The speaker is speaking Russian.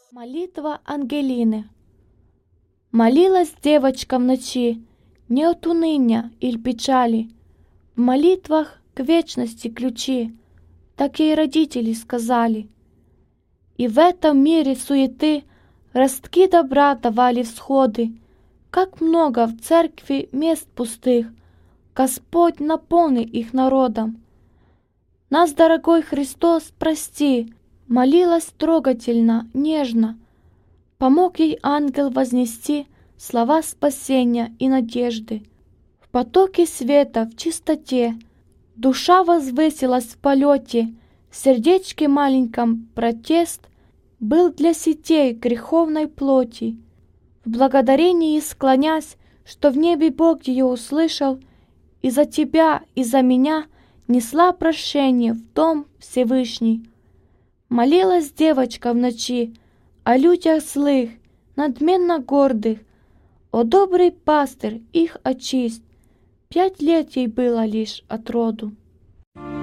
Молитва Ангелины. Молилась девочка в ночи, не от уныния или печали. В молитвах к вечности ключи, так ей родители сказали. И в этом мире суеты ростки добра давали всходы. Как много в церкви мест пустых, Господь наполни их народом. Нас, дорогой Христос, прости, молилась трогательно, нежно. Помог ей ангел вознести слова спасения и надежды. В потоке света, в чистоте, душа возвысилась в полете. В сердечке маленьком протест был для сетей греховной плоти. В благодарении склонясь, что в небе Бог ее услышал, и за тебя, и за меня несла прощение в дом Всевышний. Молилась девочка в ночи о людях злых, надменно гордых. О добрый пастырь, их очисть. 5 лет ей было лишь от роду.